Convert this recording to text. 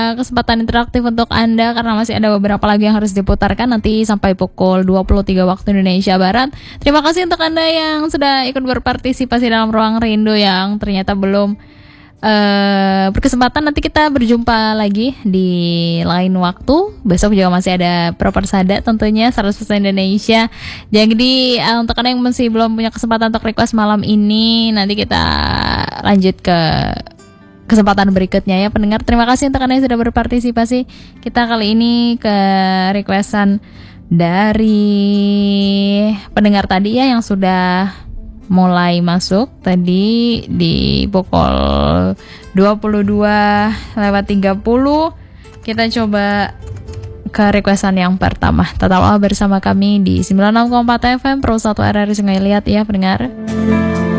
kesempatan interaktif untuk Anda karena masih ada beberapa lagu yang harus diputarkan nanti sampai pukul 23 waktu Indonesia Barat. Terima kasih untuk Anda yang sudah ikut berpartisipasi dalam Ruang Rindu yang ternyata belum berkesempatan. Nanti kita berjumpa lagi di lain waktu. Besok juga masih ada Propersada tentunya 100% Indonesia. Jadi untuk Anda yang masih belum punya kesempatan untuk request malam ini, nanti kita lanjut ke kesempatan berikutnya ya pendengar. Terima kasih untuk Anda yang sudah berpartisipasi. Kita kali ini ke requestan dari pendengar tadi ya yang sudah mulai masuk tadi di pukul 22:30. Kita coba ke requestan yang pertama. Tetaplah bersama kami di 96,4 FM Pro 1 RRI Sungai Liat ya pendengar.